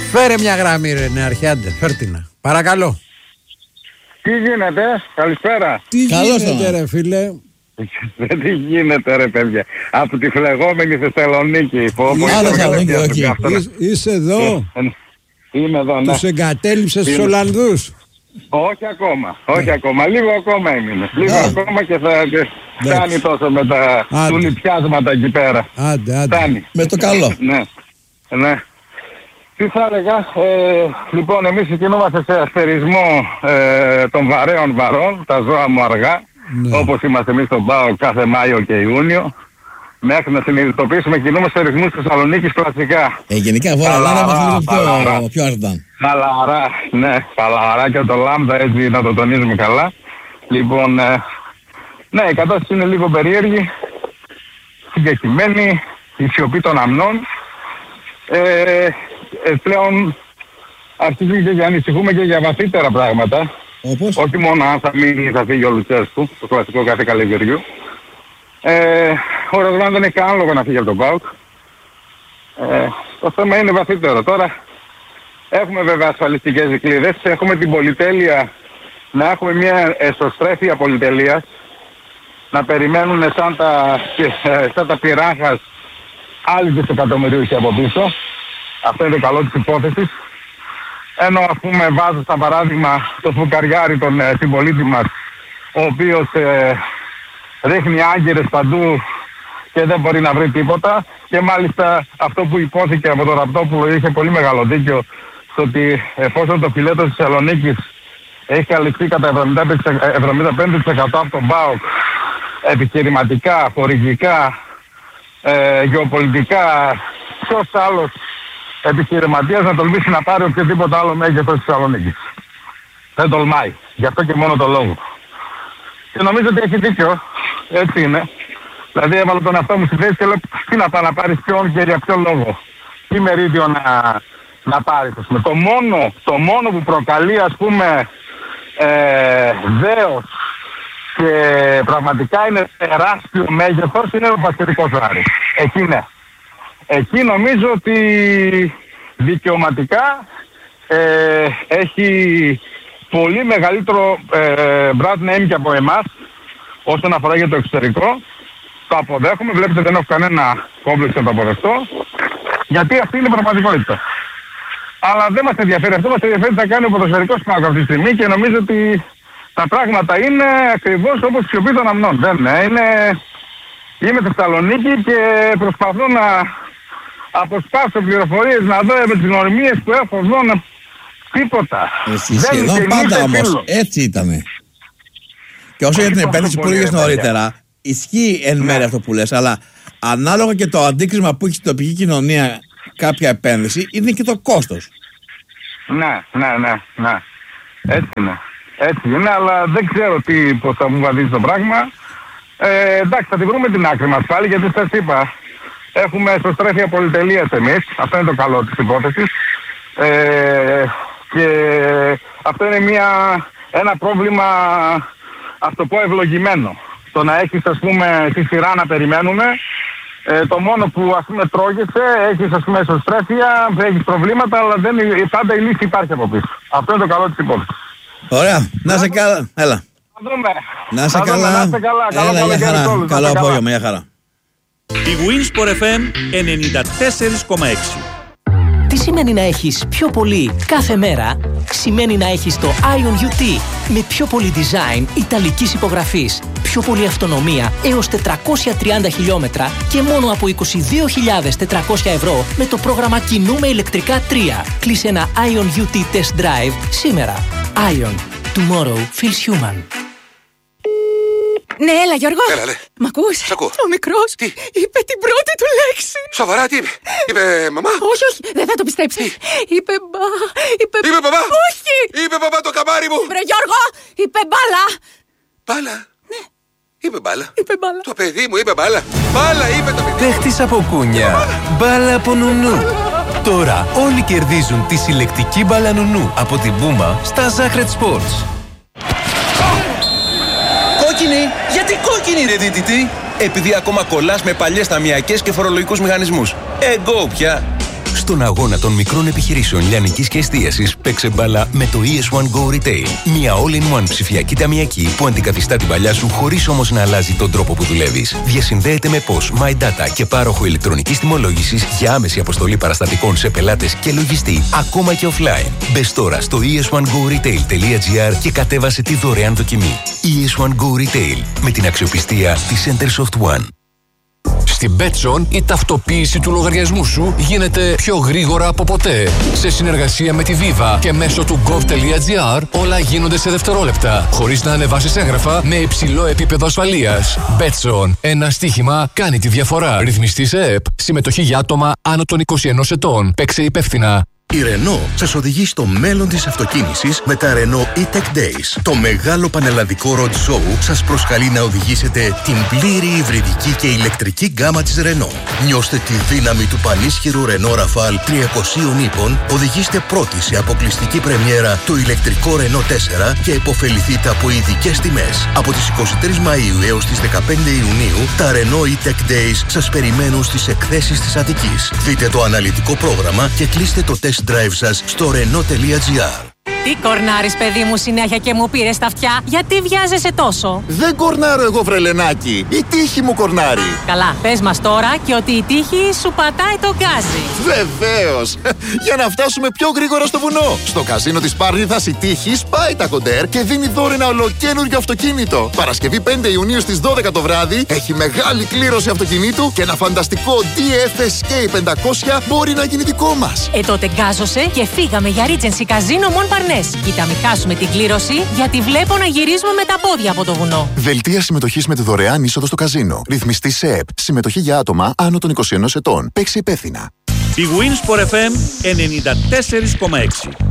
Φέρε μια γραμμή ρε νεαρχιάντε, φέρτηνα. Παρακαλώ. Τι γίνεται, καλησπέρα. Τι γίνεται ρε φίλε. Τι γίνεται ρε παιδιά. Από τη φλεγόμενη Θεσσαλονίκη. Άλλο Θεσσαλονίκη, όχι. Είσαι εδώ. Είμαι εδώ, ναι. Τους εγκατέλειψες τους Ολλανδούς. Όχι ακόμα, όχι ακόμα. Λίγο ακόμα έμεινε. Λίγο ακόμα και θα κάνει τόσο με τα τουλιπιάσματα εκεί πέρα. Άντε. Με το καλό. Ναι. Τι θα έλεγα, λοιπόν εμείς κινούμαστε σε αστερισμό των βαρέων βαρών, τα ζώα μου αργά, όπως είμαστε εμείς στον ΠΑΟ κάθε Μάιο και Ιούνιο. Μέχρι να συνειδητοποιήσουμε κινούμαστε σε ρυθμούς της Θεσσαλονίκης κλασικά. Γενικά Βόρεια Ελλάδα μας λίγο πιο αρδάν. Χαλαρά, ναι, χαλαρά και το λάμδα έτσι να το τονίζουμε καλά. Λοιπόν, ναι, η κατάσταση είναι λίγο περίεργη, συγκεκριμένη, η σιωπή των αμνών. Πλέον αρχίζουμε και ανησυχούμε και για βαθύτερα πράγματα. Όπως? Όχι μόνο αν θα φύγει ο Λουτσέσκου, το κλασικό κάθε καλοκαιριού. Ο Ροδράν δεν έχει κανένα λόγο να φύγει από τον ΠΑΟΚ. Το θέμα είναι βαθύτερο. Τώρα έχουμε βέβαια ασφαλιστικές δικλείδες, έχουμε την πολυτέλεια να έχουμε μια εσωστρέφεια πολυτελείας, να περιμένουν σαν τα πυράχας άλλοι δισεκατομμυρίους από πίσω. Αυτό είναι το καλό της υπόθεσης. Ενώ ας πούμε βάζω σαν παράδειγμα το φουκαριάρι τον συμπολίτη μας, ο οποίος ρίχνει άγκυρες παντού και δεν μπορεί να βρει τίποτα. Και μάλιστα αυτό που υπόθηκε από τον Ραπτόπουλο είχε πολύ μεγάλο δίκιο, στο ότι εφόσον το φιλέτο της Θεσσαλονίκης έχει καλυφθεί κατά 75% από τον ΠΑΟΚ επιχειρηματικά, χορηγικά, γεωπολιτικά, ποιος άλλος επιχειρηματίας να τολμήσει να πάρει οποιοδήποτε άλλο μέγεθος της Θεσσαλονίκης? Δεν τολμάει. Γι' αυτό και μόνο το λόγο. Και νομίζω ότι έχει δίκιο. Έτσι είναι. Δηλαδή έβαλα τον εαυτό μου στη θέση και λέω τι να πάει να πάρεις ποιον και για ποιο λόγο. Τι μερίδιο να πάρεις. Το μόνο που προκαλεί ας πούμε δέος και πραγματικά είναι τεράστιο μέγεθος είναι ο Πασχετικός Άρης. Εκεί ναι. Εκεί νομίζω ότι δικαιωματικά έχει πολύ μεγαλύτερο brand name και από εμάς όσον αφορά για το εξωτερικό. Το αποδέχομαι, βλέπετε δεν έχω κανένα κόμπλεξ να το αποδεχτώ, γιατί αυτή είναι η πραγματικότητα. Αλλά δεν μας ενδιαφέρει αυτό, μας ενδιαφέρει τι θα κάνει ο ποδοσφαιρικός ΠΑΟΚ αυτή τη στιγμή και νομίζω ότι τα πράγματα είναι ακριβώς όπως η σιωπή των αμνών. Δεν είναι. Είμαι στη Θεσσαλονίκη και προσπαθώ να αποσπάσω πληροφορίες, να δω με τις γνωριμίες που έχω εδώ τίποτα. Σχεδόν πάντα όμως έτσι ήτανε. Και όσο για την επένδυση που έλεγες νωρίτερα, ισχύει εν μέρει αυτό που λες, αλλά ανάλογα και το αντίκρισμα που έχει στην τοπική κοινωνία κάποια επένδυση, είναι και το κόστος. Ναι. Έτσι είναι, αλλά δεν ξέρω πώς θα μου βαδίζει το πράγμα. Εντάξει, θα την βρούμε την άκρη μας πάλι, γιατί σας είπα, έχουμε εσωστρέφεια πολυτελείας εμείς. Αυτό είναι το καλό της υπόθεσης. Και αυτό είναι ένα πρόβλημα, ας το πω, ευλογημένο. Το να έχεις ας πούμε τη σειρά να περιμένουμε, το μόνο που ας πούμε τρώγεσαι, έχεις ας πούμε εσωστρέφεια, έχεις προβλήματα, αλλά πάντα η λύση υπάρχει από πίσω. Αυτό είναι το καλό της υπόθεσης. Ωραία, να σε καλά, έλα. Να σε καλά. Έλα, για χαρά. Καλό απόγευμα, για χαρά. Η Winsport FM 94,6. Τι σημαίνει να έχεις πιο πολύ κάθε μέρα? Σημαίνει να έχεις το Ion UT με πιο πολύ design ιταλικής υπογραφής, πιο πολύ αυτονομία έως 430 χιλιόμετρα και μόνο από 22.400 ευρώ με το πρόγραμμα Κινούμε ηλεκτρικά 3. Κλείσε ένα Ion UT Test Drive σήμερα. Ion. Tomorrow feels human. Ναι, έλα Γιώργο. Έλα, ναι. Μ' ακούς? Σ' ακούω. Ο μικρός Τι? είπε την πρώτη του λέξη. Σοβαρά, τι είπε? Είπε μαμά? Όχι, δεν θα το πιστέψεις. Είπε μπαμπά? Όχι. Είπε μπαμπά το καμάρι μου. Βρε Γιώργο, είπε μπάλα. Μπάλα? Ναι. Είπε μπάλα. Είπε μπάλα. Το παιδί μου είπε μπάλα. Μπάλα είπε το παιδί. Παίχτης από κούνια. Μπάλα από νουνού. Τώρα όλοι κερδίζουν τη συλλεκτική μπάλα νουνού από την Πούμα στα Zacred Sports. Κόκκινη! Γιατί κόκκινη ρε δίτητη? Επειδή ακόμα κολλάς με παλιές ταμιακές και φορολογικούς μηχανισμούς. Go πια! Στον αγώνα των μικρών επιχειρήσεων λιανικής και εστίασης, παίξε μπάλα με το ES1 Go Retail. Μια all-in-one ψηφιακή ταμιακή που αντικαθιστά την παλιά σου χωρίς όμως να αλλάζει τον τρόπο που δουλεύεις. Διασυνδέεται με POS, My Data και πάροχο ηλεκτρονικής τιμολόγησης για άμεση αποστολή παραστατικών σε πελάτες και λογιστή, ακόμα και offline. Μπες τώρα στο es1goretail.gr και κατέβασε τη δωρεάν δοκιμή. ES1 Go Retail, με την αξιοπιστία της Centersoft One. Στην Betson η ταυτοποίηση του λογαριασμού σου γίνεται πιο γρήγορα από ποτέ. Σε συνεργασία με τη Viva και μέσω του gov.gr όλα γίνονται σε δευτερόλεπτα, χωρίς να ανεβάσεις έγγραφα με υψηλό επίπεδο ασφαλείας. Betson, ένα στοίχημα κάνει τη διαφορά. Ρυθμιστή σε ΕΠ. Συμμετοχή για άτομα άνω των 21 ετών. Παίξε υπεύθυνα. Η Renault σας οδηγεί στο μέλλον της αυτοκίνησης με τα Renault E-Tech Days. Το μεγάλο πανελλαδικό road show σας προσκαλεί να οδηγήσετε την πλήρη υβριδική και ηλεκτρική γκάμα της Renault. Νιώστε τη δύναμη του πανίσχυρου Renault Rafale 300 ύπων, οδηγήστε πρώτοι σε αποκλειστική πρεμιέρα το ηλεκτρικό Renault 4 και υποφεληθείτε από ειδικές τιμές. Από τις 23 Μαΐου έως τις 15 Ιουνίου, τα Renault E-Tech Days σας περιμένουν στις εκθέσεις της Αττικής. Δείτε το αναλυτικό πρόγραμμα και κλείστε το test drive σας στο renault.gr. Τι κορνάρεις, παιδί μου, συνέχεια και μου πήρες τα αυτιά? Γιατί βιάζεσαι τόσο? Δεν κορνάρω εγώ, βρελενάκι. Η τύχη μου κορνάρει. Καλά, πες μας τώρα και ότι η τύχη σου πατάει το γκάζι. Βεβαίως. Για να φτάσουμε πιο γρήγορα στο βουνό. Στο καζίνο της Πάρνηθας η τύχη σπάει τα κοντέρ και δίνει δώρο ένα ολοκαίνουργιο αυτοκίνητο. Παρασκευή 5 Ιουνίου στις 12 το βράδυ έχει μεγάλη κλήρωση αυτοκινήτου και ένα φανταστικό DFSK 500 μπορεί να γίνει δικό μας. Τότε γκάζωσε και φύγαμε για Regency Casino Mon Parnes. Κοίτα, μην χάσουμε την κλήρωση, γιατί βλέπω να γυρίζουμε με τα πόδια από το βουνό. Δελτία συμμετοχής με τη δωρεάν είσοδο στο καζίνο. Ρυθμιστή σε ΕΠ. Συμμετοχή για άτομα άνω των 21 ετών. Παίξει υπεύθυνα. Η Winsport FM 94,6.